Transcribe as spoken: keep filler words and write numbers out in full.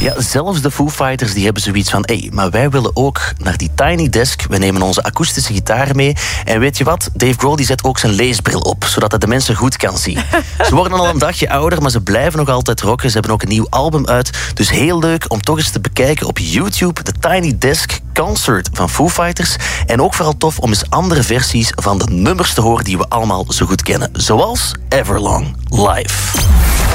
Ja, zelfs de Foo Fighters die hebben zoiets van... hé, hey, maar wij willen ook naar die Tiny Desk. We nemen onze akoestische gitaar mee. En weet je wat? Dave Grohl die zet ook zijn leesbril op, zodat hij de mensen goed kan zien. Ze worden al een dagje ouder, maar ze blijven nog altijd rocken. Ze hebben ook een nieuw album uit. Dus heel leuk om toch eens te bekijken op YouTube... de Tiny Desk Concert van Foo Fighters. En ook vooral tof om eens andere versies van de nummers te horen... die we allemaal zo goed kennen. Zoals Everlong Live.